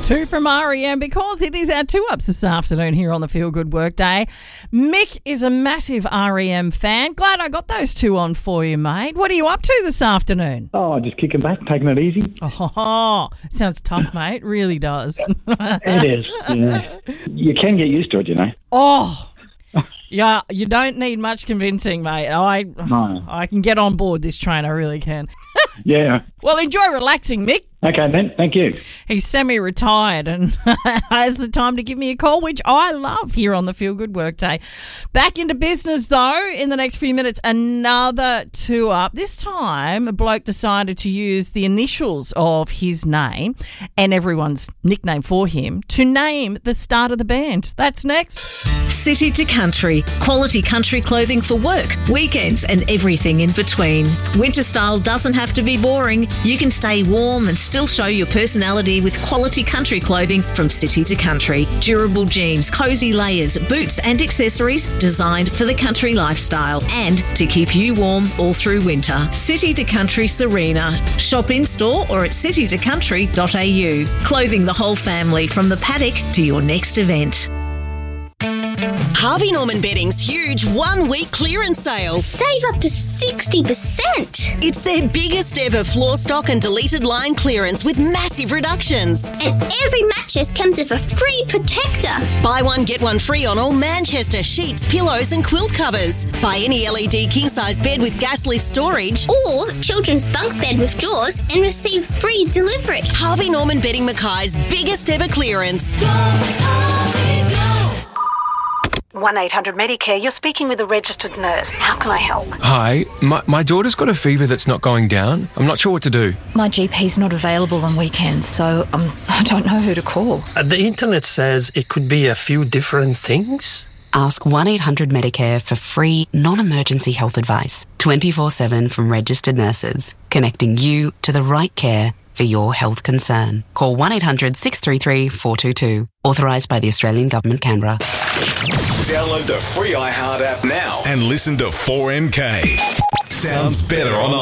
Two from REM, because it is our 2-ups this afternoon here on the Feel Good Workday. Mick is a massive REM fan. Glad I got those 2 on for you, mate. What are you up to this afternoon? Oh, just kicking back, taking it easy. Oh, sounds tough, mate. Really does. It is. Yeah. You can get used to it, you know. Oh, yeah, you don't need much convincing, mate. I can get on board this train, I really can. Yeah. Well, enjoy relaxing, Mick. Okay, then. Thank you. He's semi-retired and has the time to give me a call, which I love here on the Feel Good Workday. Back into business, though, in the next few minutes, another 2-up. This time, a bloke decided to use the initials of his name and everyone's nickname for him to name the start of the band. That's next. City to Country. Quality country clothing for work, weekends and everything in between. Winter style doesn't have to be boring. You can stay warm and still show your personality with quality country clothing from City to Country. Durable jeans, cosy layers, boots and accessories designed for the country lifestyle and to keep you warm all through winter. City to Country Serena. Shop in store or at citytocountry.au. Clothing the whole family from the paddock to your next event. Harvey Norman Bedding's huge 1-week clearance sale. Save up to 60%. It's their biggest ever floor stock and deleted line clearance with massive reductions. And every mattress comes with a free protector. Buy one, get one free on all Manchester sheets, pillows and quilt covers. Buy any LED king-size bed with gas lift storage. Or children's bunk bed with drawers and receive free delivery. Harvey Norman Bedding Mackay's biggest ever clearance. Go, Harvey, go. 1-800-Medicare, you're speaking with a registered nurse. How can I help? Hi, my daughter's got a fever that's not going down. I'm not sure what to do. My GP's not available on weekends, so I don't know who to call. The internet says it could be a few different things. Ask 1-800-Medicare for free, non-emergency health advice, 24/7 from registered nurses, connecting you to the right care for your health concern. Call 1-800-633-422. Authorised by the Australian Government, Canberra. Download the free iHeart app now and listen to 4MK. Sounds better on